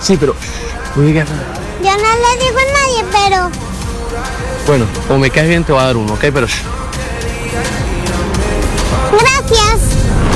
Sí, pero no digas nada. Yo no le digo a nadie, pero... Bueno, como me caes bien te voy a dar uno, ¿ok? Pero... Gracias.